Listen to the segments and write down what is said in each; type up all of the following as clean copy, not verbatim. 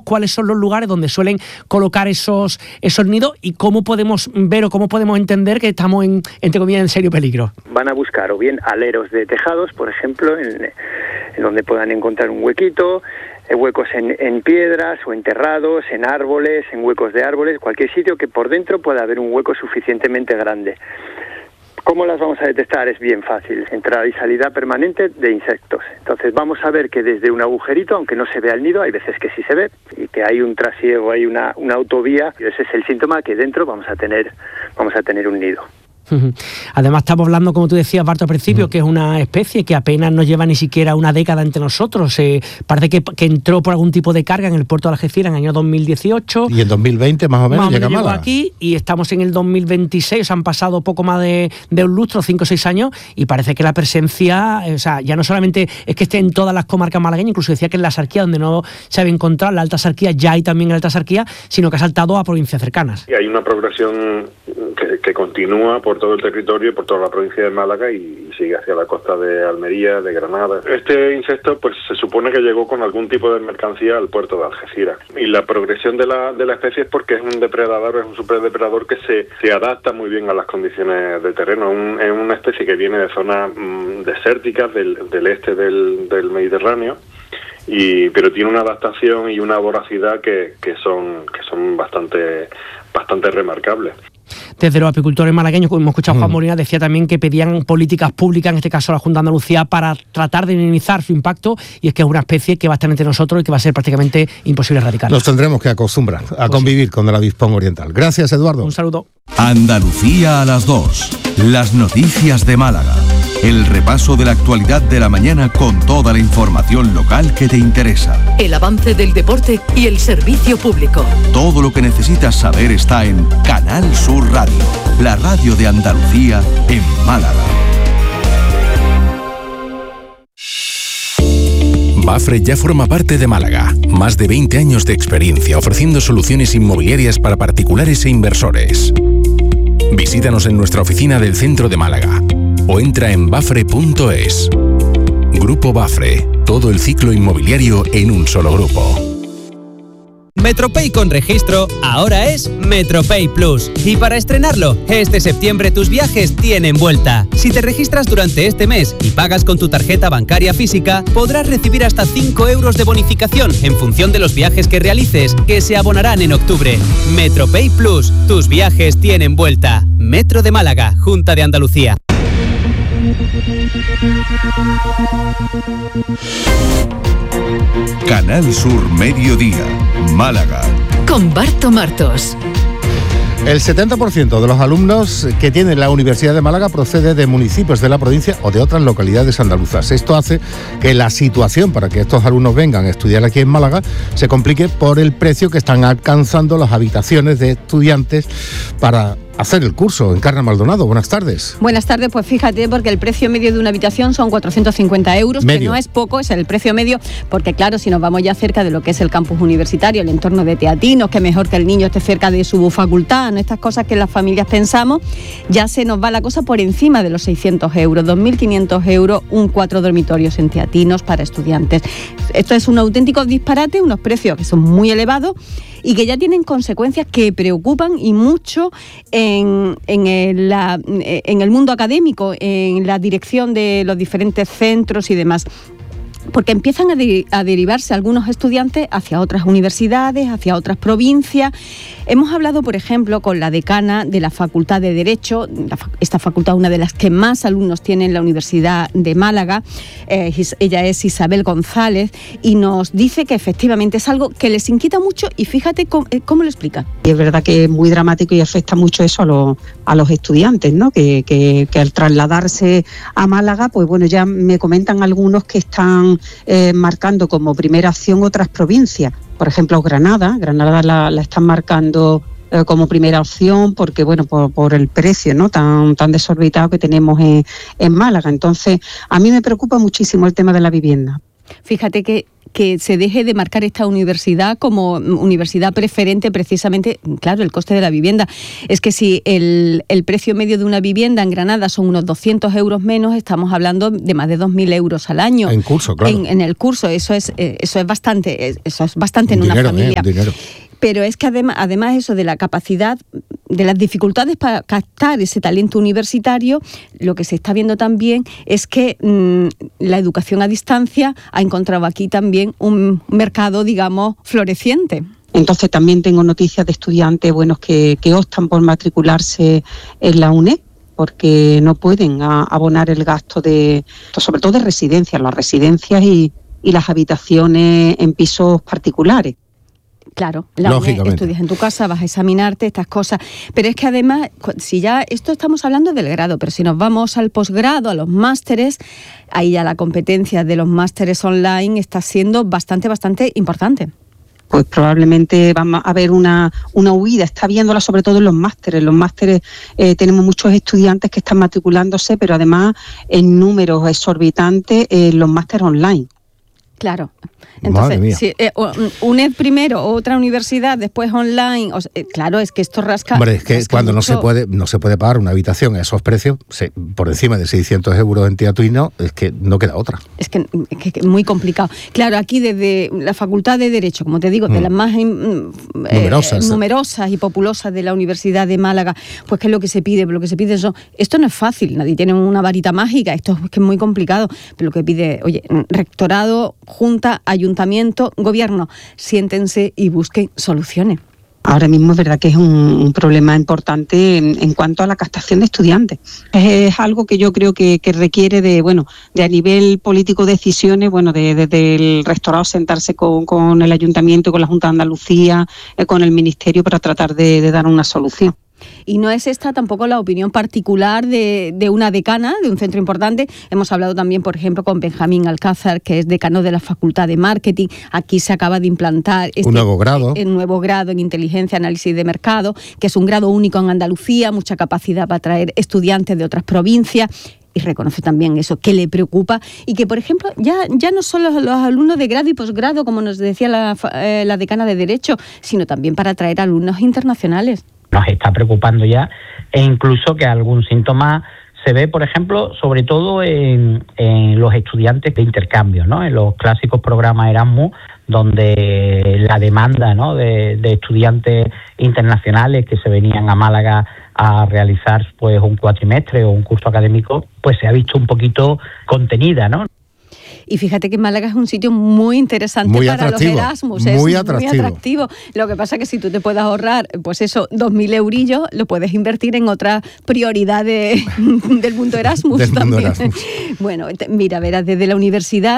cuáles son los lugares donde suelen colocar esos nidos y cómo podemos ver o cómo podemos entender que estamos entre comillas en serio peligro. Van a buscar o bien aleros de tejados, por ejemplo, en donde puedan encontrar un huequito, huecos en piedras o enterrados, en árboles, en huecos de árboles, cualquier sitio que por dentro pueda haber un hueco suficientemente grande. ¿Cómo las vamos a detectar? Es bien fácil. Entrada y salida permanente de insectos. Entonces vamos a ver que desde un agujerito, aunque no se vea el nido, hay veces que sí se ve, y que hay un trasiego, hay una autovía, y ese es el síntoma que dentro vamos a tener un nido. Además estamos hablando, como tú decías, Barto, al principio, que es una especie que apenas nos lleva ni siquiera una década entre nosotros. Parece que entró por algún tipo de carga en el puerto de Algeciras en el año 2018. Y en 2020 más o menos llega a llegó Málaga. Aquí y estamos en el 2026, han pasado poco más de un lustro, 5 o 6 años, y parece que la presencia, ya no solamente es que esté en todas las comarcas malagueñas, incluso decía que en la Sarquía, donde no se había encontrado, la Alta Sarquía, ya hay también en la Alta Sarquía, sino que ha saltado a provincias cercanas. Y hay una progresión que continúa por todo el territorio, por toda la provincia de Málaga y sigue hacia la costa de Almería, de Granada. Este insecto pues se supone que llegó con algún tipo de mercancía al puerto de Algeciras. Y la progresión de la especie es porque es un depredador, es un superdepredador que se adapta muy bien a las condiciones de terreno. Es una especie que viene de zonas desérticas del este del Mediterráneo, pero tiene una adaptación y una voracidad que son bastante remarcables. Desde los apicultores malagueños, como hemos escuchado, Juan Molina decía también que pedían políticas públicas, en este caso la Junta de Andalucía, para tratar de minimizar su impacto, y es que es una especie que va a estar entre nosotros y que va a ser prácticamente imposible erradicar. Nos tendremos que acostumbrar a convivir con el avispón oriental. Gracias, Eduardo. Un saludo. Andalucía a las 2. Las noticias de Málaga. El repaso de la actualidad de la mañana con toda la información local que te interesa. El avance del deporte y el servicio público. Todo lo que necesitas saber está en Canal Sur Radio, la radio de Andalucía en Málaga. Bafre ya forma parte de Málaga. Más de 20 años de experiencia ofreciendo soluciones inmobiliarias para particulares e inversores. Visítanos en nuestra oficina del centro de Málaga o entra en bafre.es. Grupo Bafre, todo el ciclo inmobiliario en un solo grupo. Metropay con registro ahora es Metropay Plus. Y para estrenarlo, este septiembre tus viajes tienen vuelta. Si te registras durante este mes y pagas con tu tarjeta bancaria física, podrás recibir hasta 5 euros de bonificación en función de los viajes que realices, que se abonarán en octubre. Metropay Plus, tus viajes tienen vuelta. Metro de Málaga, Junta de Andalucía. Canal Sur Mediodía, Málaga. Con Barto Martos. El 70% de los alumnos que tiene la Universidad de Málaga procede de municipios de la provincia o de otras localidades andaluzas. Esto hace que la situación para que estos alumnos vengan a estudiar aquí en Málaga se complique por el precio que están alcanzando las habitaciones de estudiantes para hacer el curso. Encarna Maldonado, buenas tardes. Buenas tardes, pues fíjate, porque el precio medio de una habitación son 450 euros, medio. Que no es poco, es el precio medio, porque claro, si nos vamos ya cerca de lo que es el campus universitario, el entorno de teatinos, que mejor que el niño esté cerca de su facultad, ¿no? Estas cosas que las familias pensamos, ya se nos va la cosa por encima de los 600 euros, 2.500 euros, 4 dormitorios en teatinos para estudiantes. Esto es un auténtico disparate, unos precios que son muy elevados y que ya tienen consecuencias que preocupan y mucho en el mundo académico, en la dirección de los diferentes centros y demás. Porque empiezan a derivarse algunos estudiantes hacia otras universidades, hacia otras provincias. Hemos hablado, por ejemplo, con la decana de la Facultad de Derecho, esta facultad, una de las que más alumnos tiene en la Universidad de Málaga. Ella es Isabel González y nos dice que efectivamente es algo que les inquieta mucho y fíjate cómo lo explica. Y es verdad que es muy dramático y afecta mucho eso a los estudiantes, ¿no? Que al trasladarse a Málaga, pues bueno, ya me comentan algunos que están marcando como primera opción otras provincias. Por ejemplo, Granada la están marcando como primera opción porque, bueno, por el precio, ¿no? tan desorbitado que tenemos en Málaga. Entonces, a mí me preocupa muchísimo el tema de la vivienda. Fíjate que se deje de marcar esta universidad como universidad preferente precisamente, claro, el coste de la vivienda. Es que si el precio medio de una vivienda en Granada son unos 200 euros menos, estamos hablando de más de 2.000 euros al año. En curso, claro. En el curso, eso es bastante en una familia. Dinero. Pero es que además eso de la capacidad, de las dificultades para captar ese talento universitario, lo que se está viendo también es que la educación a distancia ha encontrado aquí también un mercado, digamos, floreciente. Entonces también tengo noticias de estudiantes buenos que optan por matricularse en la UNED, porque no pueden abonar el gasto sobre todo de residencias, las residencias y las habitaciones en pisos particulares. Claro, estudias en tu casa, vas a examinarte, estas cosas. Pero es que además, si ya esto estamos hablando del grado, pero si nos vamos al posgrado, a los másteres, ahí ya la competencia de los másteres online está siendo bastante importante. Pues probablemente vamos a ver una huida, está viéndola sobre todo en los másteres. Los másteres tenemos muchos estudiantes que están matriculándose, pero además en números exorbitantes los másteres online. Claro. Entonces, si UNED primero, otra universidad, después online, claro, es que esto rasca. Hombre, es que cuando mucho. no se puede pagar una habitación a esos precios, por encima de 600 euros en Teatuino, es que no queda otra. Es que muy complicado. Claro, aquí desde la Facultad de Derecho, como te digo, de las más numerosas y populosas de la Universidad de Málaga, pues ¿qué es lo que se pide? Lo que se pide esto no es fácil, nadie tiene una varita mágica, esto es que es muy complicado, pero lo que pide, rectorado, junta, ayuntamiento, gobierno, siéntense y busquen soluciones. Ahora mismo es verdad que es un problema importante en cuanto a la captación de estudiantes. Es algo que yo creo que requiere de a nivel político decisiones, desde el rectorado sentarse con el ayuntamiento, con la Junta de Andalucía, con el ministerio para tratar de dar una solución. Y no es esta tampoco la opinión particular de una decana de un centro importante. Hemos hablado también, por ejemplo, con Benjamín Alcázar, que es decano de la Facultad de Marketing. Aquí se acaba de implantar un nuevo grado en Inteligencia, Análisis de Mercado, que es un grado único en Andalucía, mucha capacidad para atraer estudiantes de otras provincias. Y reconoce también eso, que le preocupa y que, por ejemplo, ya no solo los alumnos de grado y posgrado, como nos decía la decana de Derecho, sino también para atraer alumnos internacionales. Nos está preocupando ya, e incluso que algún síntoma se ve, por ejemplo, sobre todo en los estudiantes de intercambio, ¿no? En los clásicos programas Erasmus, donde la demanda, ¿no?, de estudiantes internacionales que se venían a Málaga a realizar pues un cuatrimestre o un curso académico, pues se ha visto un poquito contenida, ¿no? Y fíjate que Málaga es un sitio muy interesante para los Erasmus. Muy atractivo. Lo que pasa es que si tú te puedes ahorrar, pues eso, 2.000 eurillos, lo puedes invertir en otras prioridades del mundo Erasmus también. Bueno, mira, verás, desde la universidad,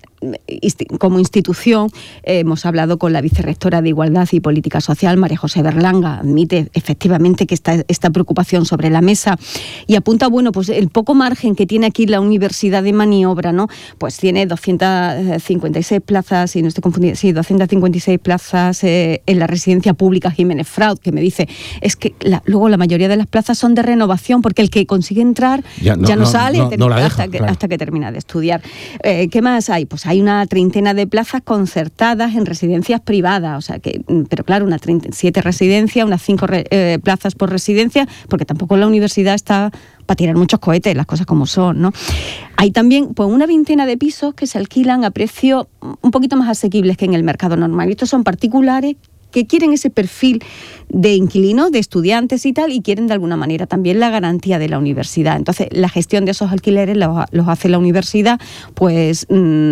como institución, hemos hablado con la vicerrectora de Igualdad y Política Social, María José Berlanga. Admite efectivamente que está esta preocupación sobre la mesa y apunta, pues el poco margen que tiene aquí la universidad de maniobra, ¿no? Pues tiene 256 plazas, si no estoy confundida, 256 plazas en la residencia pública Jiménez Fraud, que me dice, es que luego la mayoría de las plazas son de renovación, porque el que consigue entrar ya no sale hasta que termina de estudiar. ¿Qué más hay? Pues hay una treintena de plazas concertadas en residencias privadas, o sea que, pero claro, 7 residencias, unas 5 plazas por residencia, porque tampoco la universidad está para tirar muchos cohetes, las cosas como son, ¿no? Hay también pues una veintena de pisos que se alquilan a precios un poquito más asequibles que en el mercado normal. Estos son particulares que quieren ese perfil de inquilinos, de estudiantes y tal, y quieren de alguna manera también la garantía de la universidad. Entonces, la gestión de esos alquileres los hace la universidad, pues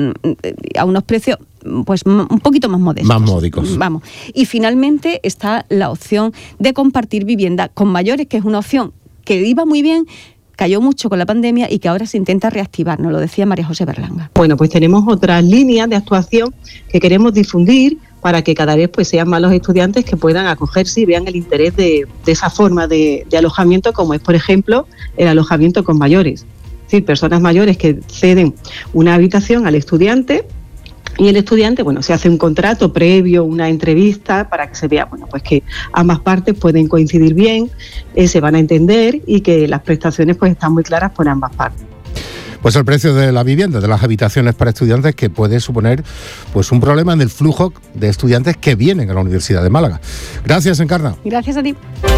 a unos precios pues un poquito más modestos. Más módicos. Vamos. Y finalmente está la opción de compartir vivienda con mayores, que es una opción que iba muy bien, cayó mucho con la pandemia y que ahora se intenta reactivar, nos lo decía María José Berlanga. Bueno, pues tenemos otras líneas de actuación que queremos difundir para que cada vez pues sean más los estudiantes que puedan acogerse y vean el interés de esa forma de alojamiento, como es, por ejemplo, el alojamiento con mayores. Es decir, personas mayores que ceden una habitación al estudiante y el estudiante, se hace un contrato previo, una entrevista para que se vea, pues que ambas partes pueden coincidir bien, se van a entender y que las prestaciones pues están muy claras por ambas partes. Pues el precio de la vivienda, de las habitaciones para estudiantes, que puede suponer pues un problema en el flujo de estudiantes que vienen a la Universidad de Málaga. Gracias, Encarna. Gracias a ti.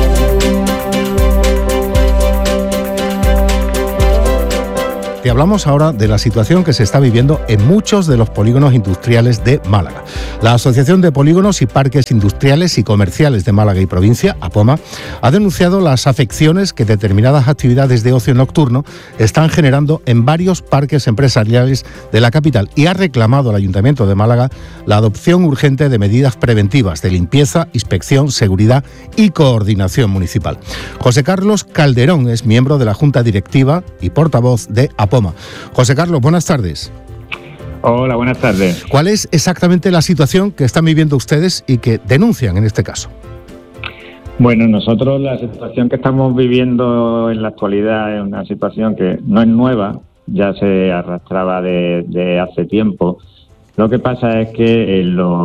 Y hablamos ahora de la situación que se está viviendo en muchos de los polígonos industriales de Málaga. La Asociación de Polígonos y Parques Industriales y Comerciales de Málaga y Provincia, APOMA, ha denunciado las afecciones que determinadas actividades de ocio nocturno están generando en varios parques empresariales de la capital y ha reclamado al Ayuntamiento de Málaga la adopción urgente de medidas preventivas de limpieza, inspección, seguridad y coordinación municipal. José Carlos Calderón es miembro de la Junta Directiva y portavoz de APOMA. José Carlos, buenas tardes. Hola, buenas tardes. ¿Cuál es exactamente la situación que están viviendo ustedes y que denuncian en este caso? Bueno, nosotros la situación que estamos viviendo en la actualidad es una situación que no es nueva, ya se arrastraba de hace tiempo. Lo que pasa es que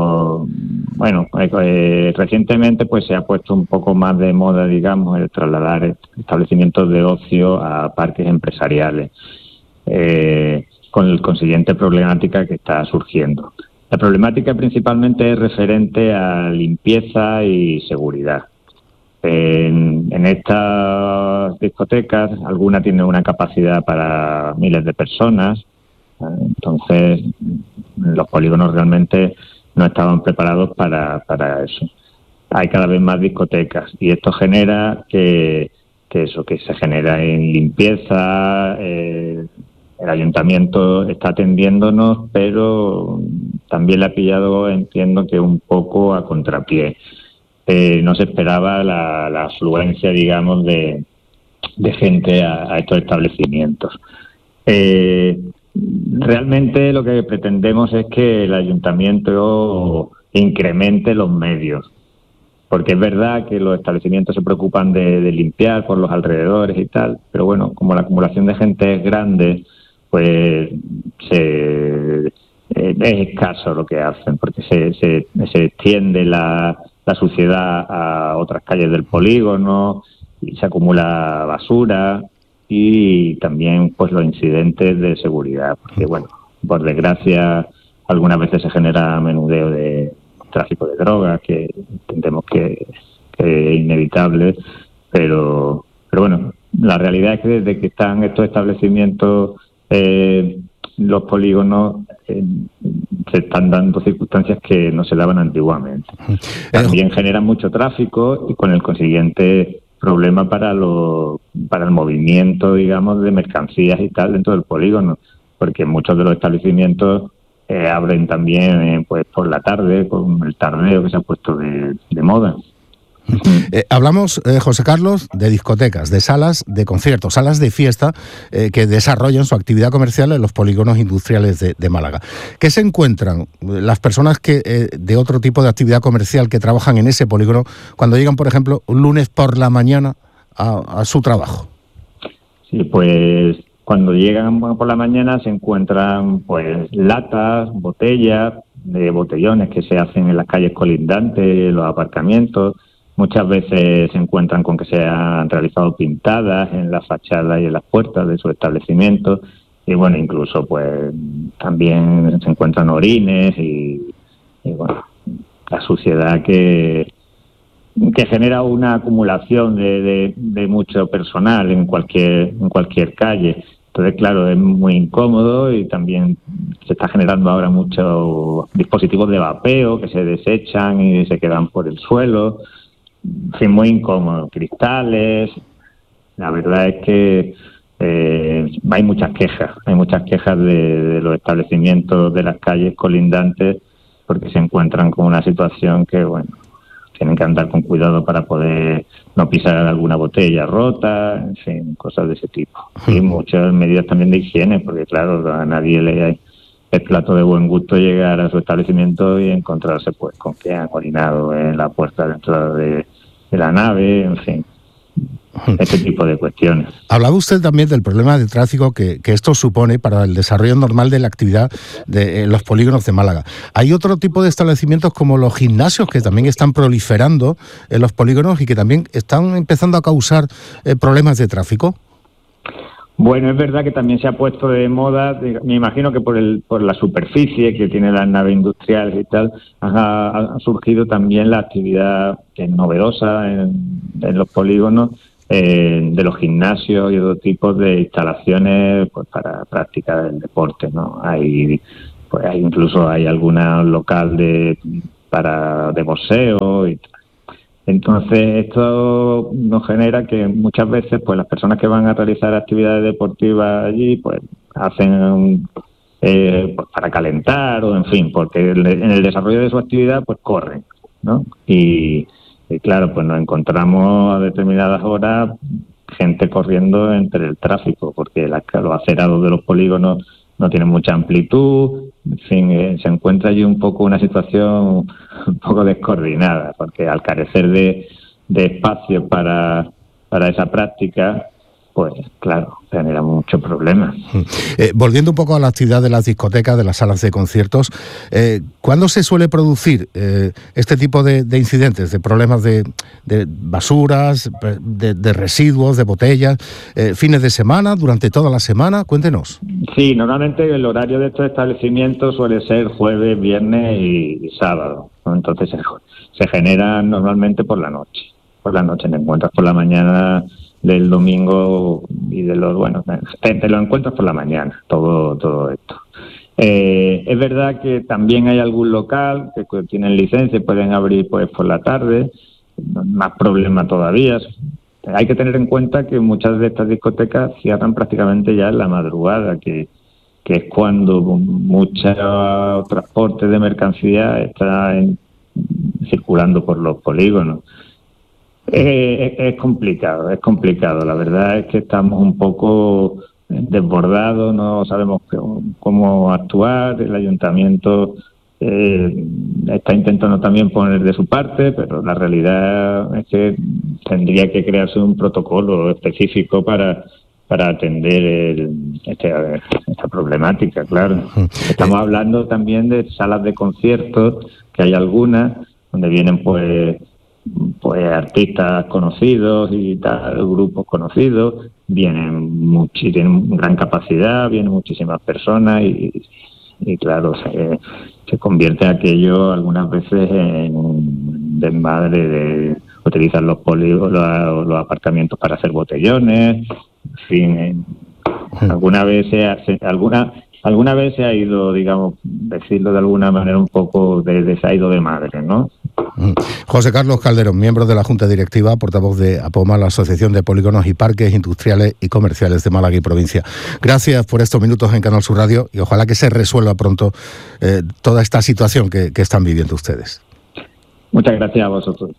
recientemente pues se ha puesto un poco más de moda, digamos, el trasladar establecimientos de ocio a parques empresariales. Con la consiguiente problemática que está surgiendo. La problemática principalmente es referente a limpieza y seguridad. En estas discotecas, algunas tienen una capacidad para miles de personas, entonces los polígonos realmente no estaban preparados para eso. Hay cada vez más discotecas y esto genera que se genera en limpieza. El ayuntamiento está atendiéndonos, pero también le ha pillado, entiendo que un poco a contrapié. No se esperaba la afluencia, digamos, de gente a estos establecimientos. Realmente lo que pretendemos es que el ayuntamiento incremente los medios, porque es verdad que los establecimientos se preocupan de limpiar por los alrededores y tal, pero bueno, como la acumulación de gente es grande, pues es escaso lo que hacen, porque se extiende la suciedad a otras calles del polígono y se acumula basura y también pues los incidentes de seguridad, porque bueno, por desgracia algunas veces se genera menudeo de tráfico de drogas, que entendemos que es inevitable, pero bueno, la realidad es que desde que están estos establecimientos, los polígonos, se están dando circunstancias que no se daban antiguamente. También generan mucho tráfico y con el consiguiente problema para el movimiento, digamos, de mercancías y tal dentro del polígono, porque muchos de los establecimientos abren también pues por la tarde, con el tardeo que se ha puesto de moda. Hablamos, José Carlos, de discotecas, de salas de conciertos, salas de fiesta que desarrollan su actividad comercial en los polígonos industriales de Málaga. ¿Qué se encuentran las personas que de otro tipo de actividad comercial que trabajan en ese polígono cuando llegan, por ejemplo, un lunes por la mañana a su trabajo? Sí, pues cuando llegan por la mañana se encuentran pues latas, botellas, de botellones que se hacen en las calles colindantes, los aparcamientos. Muchas veces se encuentran con que se han realizado pintadas en las fachadas y en las puertas de sus establecimientos y bueno, incluso pues también se encuentran orines y bueno, la suciedad que genera una acumulación de mucho personal en cualquier calle. Entonces, claro, es muy incómodo y también se está generando ahora muchos dispositivos de vapeo que se desechan y se quedan por el suelo. En fin, muy incómodo. Cristales. La verdad es que hay muchas quejas de los establecimientos de las calles colindantes porque se encuentran con una situación que, bueno, tienen que andar con cuidado para poder no pisar alguna botella rota, en fin, cosas de ese tipo. Y muchas medidas también de higiene, porque claro, a nadie es plato de buen gusto llegar a su establecimiento y encontrarse pues con que han orinado en la puerta dentro de la nave, en fin. Este tipo de cuestiones. Hablaba usted también del problema de tráfico que esto supone para el desarrollo normal de la actividad de los polígonos de Málaga. ¿Hay otro tipo de establecimientos como los gimnasios que también están proliferando en los polígonos y que también están empezando a causar problemas de tráfico? Bueno, es verdad que también se ha puesto de moda, me imagino que por la superficie que tienen las naves industriales y tal, ha surgido también la actividad que es novedosa en los polígonos, de los gimnasios y otro tipo de instalaciones pues para practicar el deporte, ¿no? Incluso hay alguna local de boxeo y tal. Entonces esto nos genera que muchas veces pues las personas que van a realizar actividades deportivas allí pues hacen pues para calentar o en fin, porque en el desarrollo de su actividad pues corren, ¿no? Y claro, pues nos encontramos a determinadas horas gente corriendo entre el tráfico, porque los acerados de los polígonos no tienen mucha amplitud, en fin, se encuentra allí un poco una situación un poco descoordinada, porque al carecer de espacio para esa práctica, pues claro, genera muchos problemas. Volviendo un poco a la actividad de las discotecas, de las salas de conciertos, ¿cuándo se suele producir este tipo de incidentes, de problemas de basuras, de residuos, de botellas? ¿Fines de semana, durante toda la semana? Cuéntenos. Sí, normalmente el horario de estos establecimientos suele ser jueves, viernes y sábado, ¿no? Entonces se genera normalmente por la noche. Por la noche, te encuentras por la mañana del domingo y te lo encuentras por la mañana, todo esto. Es verdad que también hay algún local que tienen licencia y pueden abrir pues por la tarde, más problema todavía. Hay que tener en cuenta que muchas de estas discotecas cierran prácticamente ya en la madrugada, que es cuando mucho transporte de mercancía está circulando por los polígonos. Es complicado. La verdad es que estamos un poco desbordados, no sabemos cómo actuar. El ayuntamiento está intentando también poner de su parte, pero la realidad es que tendría que crearse un protocolo específico para atender esta problemática, claro. Estamos hablando también de salas de conciertos, que hay algunas donde vienen pues artistas conocidos y tal, grupos conocidos, tienen gran capacidad, vienen muchísimas personas y claro, se convierte aquello algunas veces en un desmadre de utilizar los aparcamientos para hacer botellones, en fin, alguna vez se ha ido, digamos, decirlo de alguna manera, un poco se ha ido de madre, ¿no? José Carlos Calderón, miembro de la Junta Directiva, portavoz de APOMA, la Asociación de Polígonos y Parques Industriales y Comerciales de Málaga y Provincia. Gracias por estos minutos en Canal Sur Radio y ojalá que se resuelva pronto toda esta situación que están viviendo ustedes. Muchas gracias a vosotros.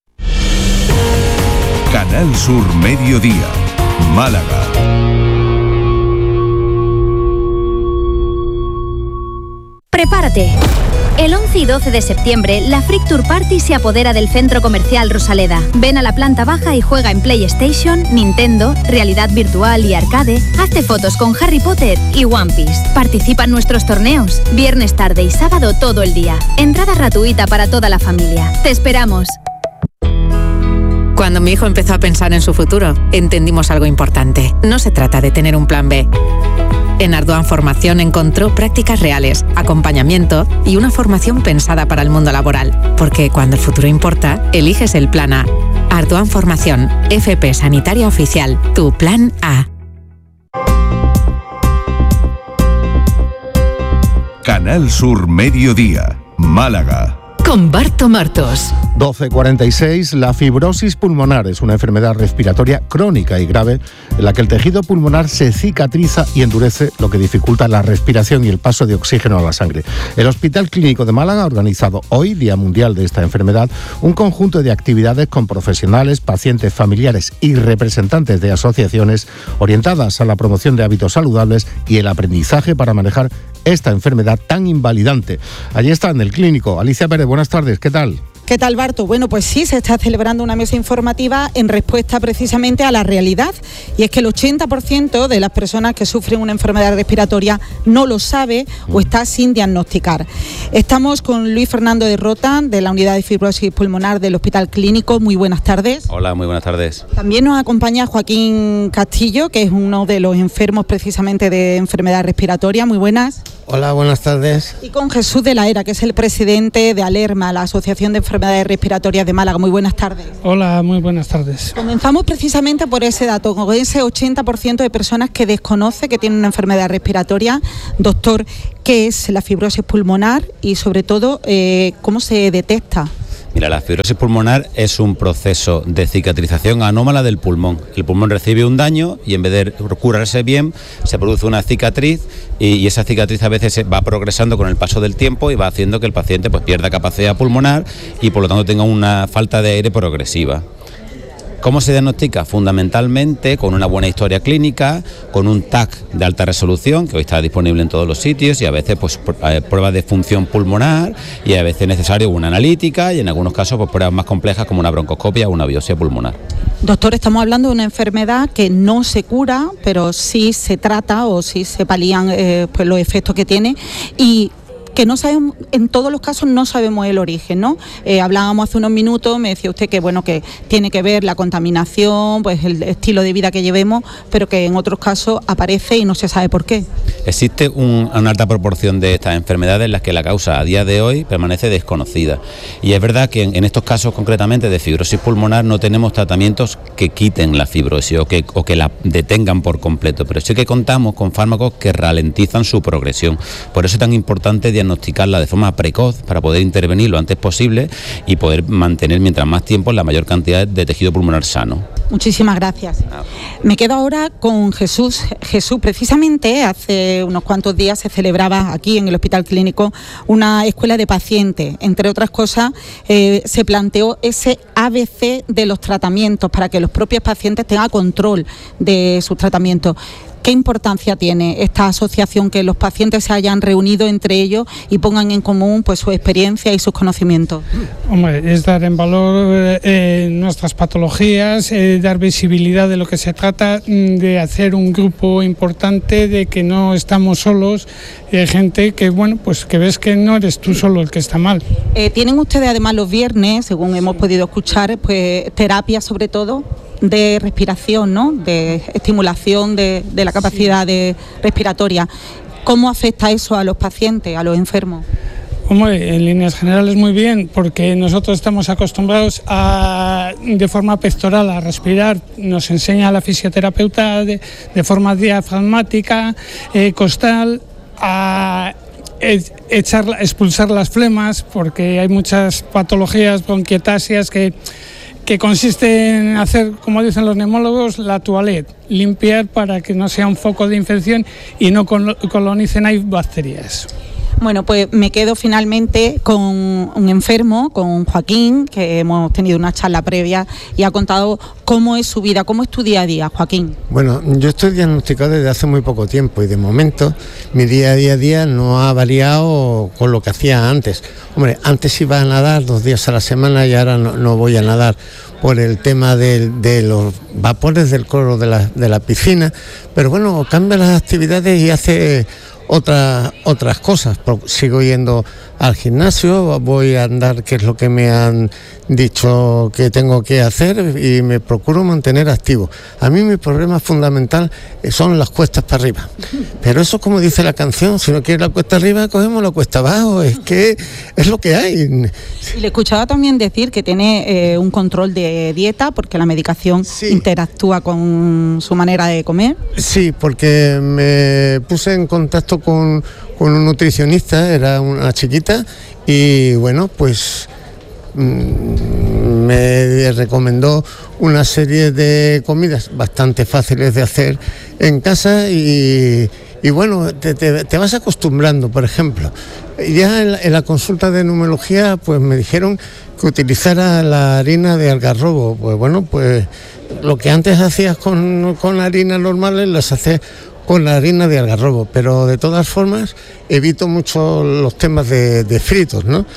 Canal Sur Mediodía, Málaga. Prepárate. El 11 y 12 de septiembre, la Freak Tour Party se apodera del Centro Comercial Rosaleda. Ven a la planta baja y juega en PlayStation, Nintendo, realidad virtual y arcade. Hazte fotos con Harry Potter y One Piece. Participa en nuestros torneos. Viernes tarde y sábado todo el día. Entrada gratuita para toda la familia. ¡Te esperamos! Cuando mi hijo empezó a pensar en su futuro, entendimos algo importante. No se trata de tener un plan B. En Ardoan Formación encontró prácticas reales, acompañamiento y una formación pensada para el mundo laboral. Porque cuando el futuro importa, eliges el plan A. Ardoan Formación, FP Sanitaria Oficial, tu plan A. Canal Sur Mediodía, Málaga. Con Barto Martos. 12:46. La fibrosis pulmonar es una enfermedad respiratoria crónica y grave en la que el tejido pulmonar se cicatriza y endurece, lo que dificulta la respiración y el paso de oxígeno a la sangre. El Hospital Clínico de Málaga ha organizado hoy, Día Mundial de esta enfermedad, un conjunto de actividades con profesionales, pacientes, familiares y representantes de asociaciones orientadas a la promoción de hábitos saludables y el aprendizaje para manejar esta enfermedad tan invalidante. Allí está en el clínico. Alicia Pérez, buenas tardes, ¿qué tal? ¿Qué tal, Barto? Bueno, pues sí, se está celebrando una mesa informativa en respuesta precisamente a la realidad, y es que el 80% de las personas que sufren una enfermedad respiratoria no lo sabe o está sin diagnosticar. Estamos con Luis Fernando de Rota, de la Unidad de Fibrosis Pulmonar del Hospital Clínico. Muy buenas tardes. Hola, muy buenas tardes. También nos acompaña Joaquín Castillo, que es uno de los enfermos precisamente de enfermedad respiratoria. Muy buenas. Hola, buenas tardes. Y con Jesús de la Era, que es el presidente de Alerma, la Asociación de Enfermedades Respiratorias de Málaga. Muy buenas tardes. Hola, muy buenas tardes. Comenzamos precisamente por ese dato, con ese 80% de personas que desconoce que tienen una enfermedad respiratoria. Doctor, ¿qué es la fibrosis pulmonar y sobre todo cómo se detecta? Mira, la fibrosis pulmonar es un proceso de cicatrización anómala del pulmón. El pulmón recibe un daño y en vez de curarse bien, se produce una cicatriz y esa cicatriz a veces va progresando con el paso del tiempo y va haciendo que el paciente pues pierda capacidad pulmonar y por lo tanto tenga una falta de aire progresiva. ¿Cómo se diagnostica? Fundamentalmente con una buena historia clínica, con un TAC de alta resolución, que hoy está disponible en todos los sitios, y a veces pues pruebas de función pulmonar, y a veces es necesario una analítica, y en algunos casos pues pruebas más complejas como una broncoscopia o una biopsia pulmonar. Doctor, estamos hablando de una enfermedad que no se cura, pero sí se trata o sí se palían pues los efectos que tiene, y que no sabemos, en todos los casos no sabemos el origen, ¿no? Hablábamos hace unos minutos, me decía usted que bueno, que tiene que ver la contaminación, pues el estilo de vida que llevemos, pero que en otros casos aparece y no se sabe por qué. Existe una alta proporción de estas enfermedades en las que la causa a día de hoy permanece desconocida. Y es verdad que en estos casos concretamente de fibrosis pulmonar no tenemos tratamientos que quiten la fibrosis o que la detengan por completo, pero sí que contamos con fármacos que ralentizan su progresión. Por eso es tan importante diagnosticarla de forma precoz para poder intervenir lo antes posible y poder mantener mientras más tiempo la mayor cantidad de tejido pulmonar sano. Muchísimas gracias. Me quedo ahora con Jesús. Jesús, precisamente hace unos cuantos días se celebraba aquí en el Hospital Clínico una escuela de pacientes. Entre otras cosas, se planteó ese ABC de los tratamientos para que los propios pacientes tengan control de sus tratamientos. ¿Qué importancia tiene esta asociación, que los pacientes se hayan reunido entre ellos y pongan en común pues su experiencia y sus conocimientos? Hombre, es dar en valor nuestras patologías, dar visibilidad de lo que se trata, de hacer un grupo importante, de que no estamos solos, gente que bueno, pues que ves que no eres tú solo el que está mal. Tienen ustedes además los viernes, según hemos podido escuchar, pues terapia sobre todo de respiración, ¿no? De estimulación de la capacidad respiratoria. ¿Cómo afecta eso a los pacientes, a los enfermos? Hombre, en líneas generales muy bien, porque nosotros estamos acostumbrados de forma pectoral a respirar. Nos enseña la fisioterapeuta de forma diafragmática, costal, a expulsar las flemas, porque hay muchas patologías bronquiectasias que consiste en hacer, como dicen los neumólogos, la toilette, limpiar para que no sea un foco de infección y no colonicen ahí bacterias. Bueno, pues me quedo finalmente con un enfermo, con Joaquín, que hemos tenido una charla previa y ha contado cómo es su vida, cómo es tu día a día, Joaquín. Bueno, yo estoy diagnosticado desde hace muy poco tiempo y de momento mi día a día no ha variado con lo que hacía antes. Hombre, antes iba a nadar 2 días a la semana y ahora no voy a nadar por el tema de los vapores del cloro de la piscina, pero bueno, cambia las actividades y hace otras cosas. Sigo yendo al gimnasio, voy a andar, que es lo que me han dicho que tengo que hacer, y me procuro mantener activo. A mí mi problema fundamental son las cuestas para arriba, pero eso, como dice la canción, si no quieres la cuesta arriba, cogemos la cuesta abajo, es que es lo que hay. Y le escuchaba también decir que tiene un control de dieta, porque la medicación interactúa con su manera de comer. Sí, porque me puse en contacto con un nutricionista, era una chiquita, y bueno, pues me recomendó una serie de comidas bastante fáciles de hacer en casa y bueno, te vas acostumbrando. Por ejemplo, ya en la consulta de numerología pues me dijeron que utilizara la harina de algarrobo. Pues bueno, pues lo que antes hacías con harinas normales las haces con la harina de algarrobo, pero de todas formas evito mucho los temas de fritos, ¿no?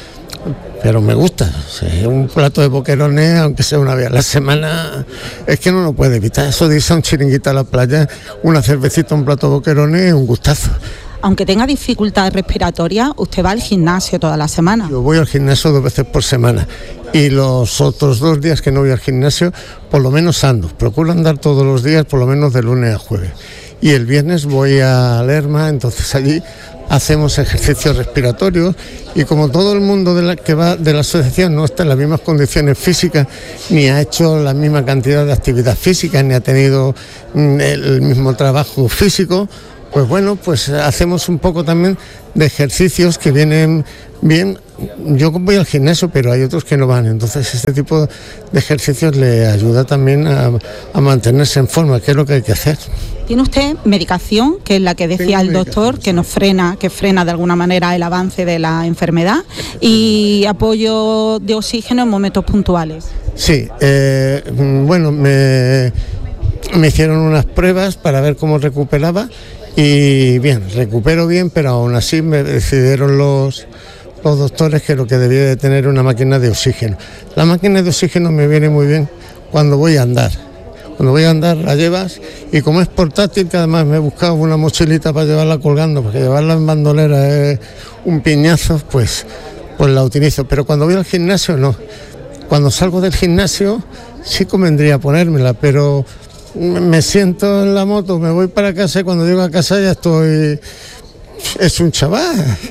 pero me gusta. Un plato de boquerones, aunque sea una vez a la semana, es que no lo puede evitar. Eso de irse a un chiringuito a la playa, una cervecita, un plato de boquerones, es un gustazo. Aunque tenga dificultades respiratorias, usted va al gimnasio toda la semana. Yo voy al gimnasio 2 veces por semana y los otros 2 días que no voy al gimnasio, por lo menos ando. Procuro andar todos los días, por lo menos de lunes a jueves. Y el viernes voy a Lerma, entonces allí hacemos ejercicios respiratorios y como todo el mundo que va de la asociación no está en las mismas condiciones físicas, ni ha hecho la misma cantidad de actividad física, ni ha tenido el mismo trabajo físico, pues bueno, pues hacemos un poco también de ejercicios que vienen bien. Yo voy al gimnasio, pero hay otros que no van, entonces este tipo de ejercicios le ayuda también a mantenerse en forma, que es lo que hay que hacer. ¿Tiene usted medicación, que es la que decía el doctor, que frena de alguna manera el avance de la enfermedad, y apoyo de oxígeno en momentos puntuales? Sí, bueno, me hicieron unas pruebas para ver cómo recuperaba y bien, recupero bien, pero aún así me decidieron los doctores que lo que debía de tener una máquina de oxígeno. La máquina de oxígeno me viene muy bien cuando voy a andar. Cuando voy a andar la llevas y como es portátil, que además me he buscado una mochilita para llevarla colgando, porque llevarla en bandolera es un piñazo, pues la utilizo. Pero cuando voy al gimnasio no. Cuando salgo del gimnasio sí convendría ponérmela, pero me siento en la moto, me voy para casa y cuando llego a casa ya estoy... Es un chaval.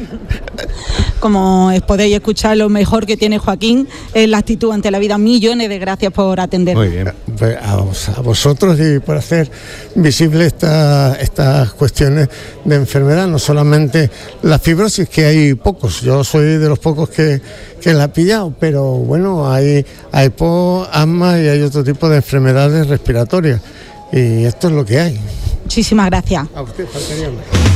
Como podéis escuchar, lo mejor que tiene Joaquín es la actitud ante la vida. Millones de gracias por atender. Muy bien. Pues a vosotros y por hacer visible estas cuestiones de enfermedad, no solamente la fibrosis, que hay pocos. Yo soy de los pocos que la he pillado, pero bueno, hay EPO, asma y hay otro tipo de enfermedades respiratorias. Y esto es lo que hay. Muchísimas gracias. A usted, faltaría más.